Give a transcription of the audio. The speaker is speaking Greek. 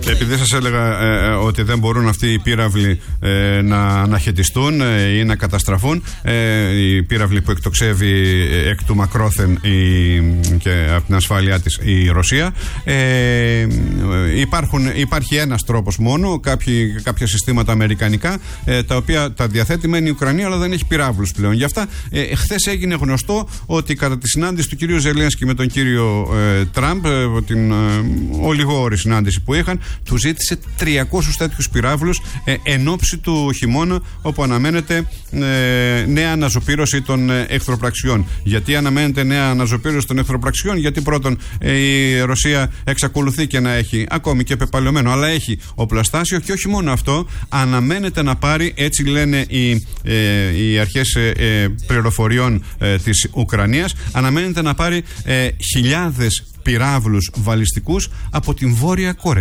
Επειδή σας έλεγα ότι δεν μπορούν αυτοί οι πύραυλοι να αναχαιτιστούν ή να καταστραφούν, οι πύραυλοι που εκτοξεύει εκ του μακρόθεν και από την ασφάλειά της η Ρωσία, υπάρχει ένας τρόπος μόνο, κάποια συστήματα αμερικανικά, τα οποία τα διαθέτει μεν η Ουκρανία, αλλά δεν έχει πυράβλους πλέον. Γι' αυτά χθες έγινε γνωστό ότι κατά τη συνάντηση του κυρίου Ζελένσκι με τον κύριο Τραμπ, την ολιγόρη συνάντηση που είχαν, του ζήτησε 300 τέτοιους πυράβλους εν ώψη του χειμώνα, όπου αναμένεται νέα αναζωπήρωση των εχθροπραξιών. Γιατί αναμένεται νέα αναζωπήρωση των εχθροπραξιών? Γιατί πρώτον, η Ρωσία εξακολουθεί και να έχει ακόμη και πεπαλαιωμένο, αλλά έχει οπλοστάσιο, και όχι μόνο αυτό, αναμένεται να πάρει, έτσι λένε οι αρχές πληροφοριών της Ουκρανίας, αναμένεται να πάρει χιλιάδες πυράβλους βαλιστικούς από την Βόρεια Κορέα.